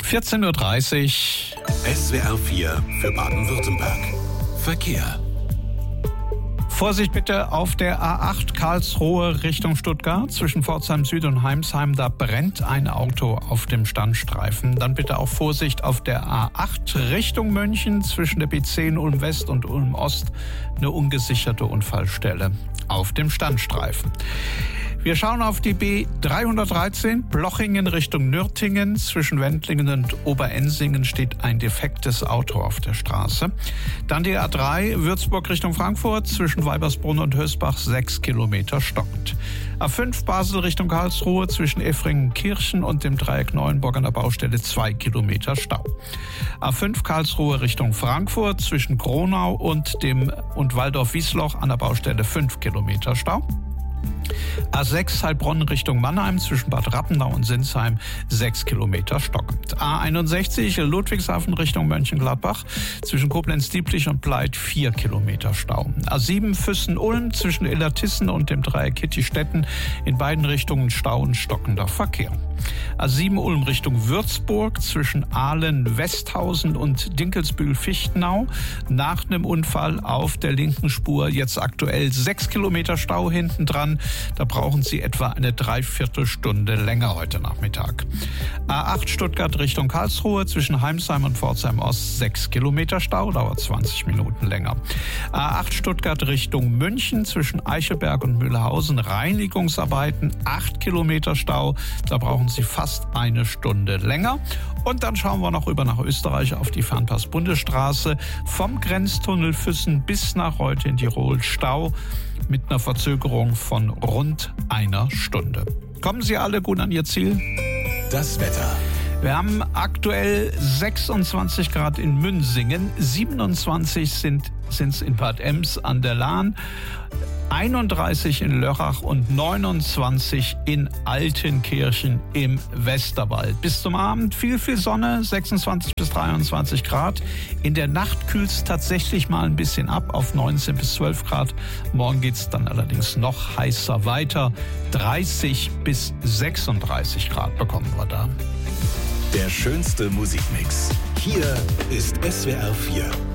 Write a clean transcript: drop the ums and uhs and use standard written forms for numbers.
14.30 Uhr. SWR 4 für Baden-Württemberg. Verkehr. Vorsicht bitte auf der A8 Karlsruhe Richtung Stuttgart. Zwischen Pforzheim Süd und Heimsheim, da brennt ein Auto auf dem Standstreifen. Dann bitte auch Vorsicht auf der A8 Richtung München. Zwischen der B10 Ulm West und Ulm Ost eine ungesicherte Unfallstelle auf dem Standstreifen. Wir schauen auf die B313 Blochingen Richtung Nürtingen. Zwischen Wendlingen und Oberensingen steht ein defektes Auto auf der Straße. Dann die A3 Würzburg Richtung Frankfurt. Zwischen Weibersbrunn und Hösbach 6 Kilometer stockend. A5 Basel Richtung Karlsruhe. Zwischen Effringen-Kirchen und dem Dreieck Neuenburg an der Baustelle 2 Kilometer Stau. A5 Karlsruhe Richtung Frankfurt. Zwischen Gronau und Waldorf-Wiesloch an der Baustelle 5 Kilometer Stau. A6 Heilbronn Richtung Mannheim zwischen Bad Rappenau und Sinsheim 6 Kilometer stockend. A61 Ludwigshafen Richtung Mönchengladbach zwischen Koblenz-Dieblich und Bleit 4 Kilometer Stau. A7 Füssen-Ulm zwischen Illertissen und dem Dreieck Kittistetten in beiden Richtungen Stau und stockender Verkehr. A7 Ulm Richtung Würzburg zwischen Aalen-Westhausen und Dinkelsbühl-Fichtenau nach einem Unfall auf der linken Spur jetzt aktuell 6 Kilometer Stau hinten dran. Da brauchen Sie etwa eine Dreiviertelstunde länger heute Nachmittag. A8 Stuttgart Richtung Karlsruhe zwischen Heimsheim und Pforzheim Ost 6 Kilometer Stau, dauert 20 Minuten länger. A8 Stuttgart Richtung München zwischen Eichelberg und Mühlhausen Reinigungsarbeiten 8 Kilometer Stau, da brauchen Sie fast eine Stunde länger. Und dann schauen wir noch rüber nach Österreich auf die Fernpass-Bundesstraße vom Grenztunnel Füssen bis nach heute in Tirol Stau mit einer Verzögerung von rund einer Stunde. Kommen Sie alle gut an Ihr Ziel? Das Wetter. Wir haben aktuell 26 Grad in Münsingen, 27 sind es in Bad Ems an der Lahn, 31 in Lörrach und 29 in Altenkirchen im Westerwald. Bis zum Abend viel Sonne, 26 bis 23 Grad. In der Nacht kühlt es tatsächlich mal ein bisschen ab auf 19 bis 12 Grad. Morgen geht es dann allerdings noch heißer weiter. 30 bis 36 Grad bekommen wir da. Der schönste Musikmix. Hier ist SWR 4.